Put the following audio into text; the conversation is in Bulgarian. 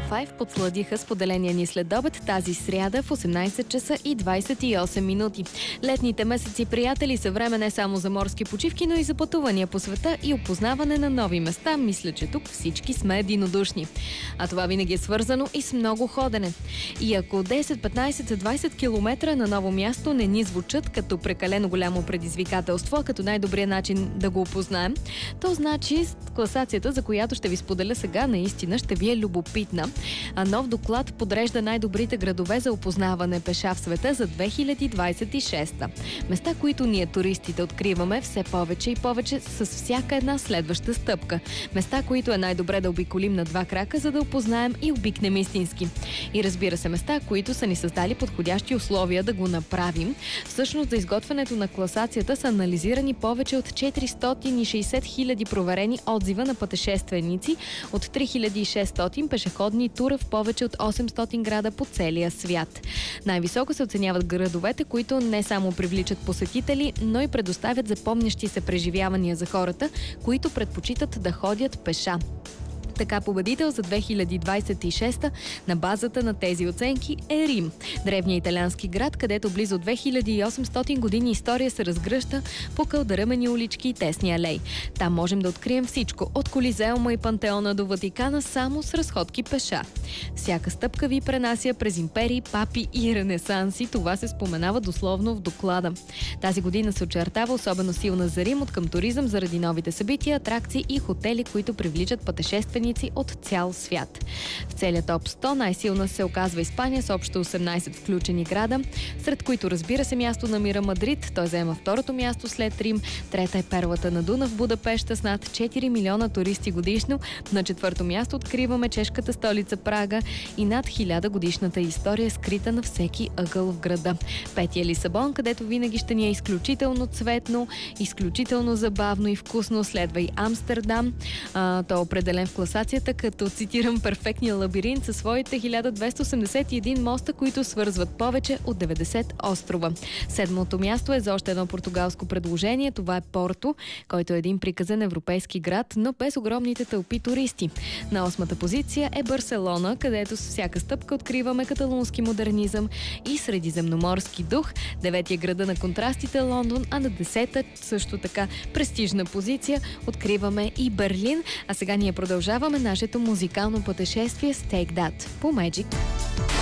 5 подсладиха споделения ни следобед тази сряда в 18 часа и 28 минути. Летните месеци, приятели, са време не само за морски почивки, но и за пътувания по света и опознаване на нови места. Мисля, че тук всички сме единодушни. А това винаги е свързано и с много ходене. И ако 10, 15, 20 км на ново място не ни звучат като прекалено голямо предизвикателство, като най-добрият начин да го опознаем, то значи класацията, за която ще ви споделя сега, наистина ще ви е любопитна. А нов доклад подрежда най-добрите градове за опознаване пеша в света за 2026. Места, които ние туристите откриваме все повече и повече с всяка една следваща стъпка. Места, които е най-добре да обиколим на два крака, за да опознаем и обикнем истински. И разбира се, места, които са ни създали подходящи условия да го направим. Всъщност за изготвянето на класацията са анализирани повече от 460 000 проверени отзива на пътешественици от 3600 пешеходни тура в повече от 800 града по целия свят. Най-високо се оценяват градовете, които не само привличат посетители, но и предоставят запомнящи се преживявания за хората, които предпочитат да ходят пеша. Така победител за 2026 на базата на тези оценки е Рим. Древният италиански град, където близо 2800 години история се разгръща по кълдъръмени улички и тесни алеи. Там можем да открием всичко, от Колизеума и Пантеона до Ватикана, само с разходки пеша. Всяка стъпка ви пренася през империи, папи и ренесанси. Това се споменава дословно в доклада. Тази година се очертава особено силна за Рим откъм туризъм заради новите събития, атракции и хотели, които привличат пътешествени от цял свят. В целия топ 100 най-силна се оказва Испания с общо 18 включени града, сред които разбира се място намира Мадрид. Той заема второто място след Рим. Трета е перлата на Дунав Будапеща с над 4 милиона туристи годишно. На четвърто място откриваме чешката столица Прага и над 1000 годишната история, скрита на всеки ъгъл в града. Петия Лисабон, където винаги ще ни е изключително цветно, изключително забавно и вкусно. Следва и Амстердам. Той е определен в класацията като, цитирам, перфектния лабиринт със своите 1281 моста, които свързват повече от 90 острова. Седмото място е за още едно португалско предложение. Това е Порто, който е един приказен европейски град, но без огромните тълпи туристи. На 8-та позиция е Барселона, където с всяка стъпка откриваме каталунски модернизъм и средиземноморски дух. 9-я града на контрастите Лондон, а на 10-та също така престижна позиция откриваме и Берлин. А сега ние продължаваме нашето музикално пътешествие с Take That по Magic.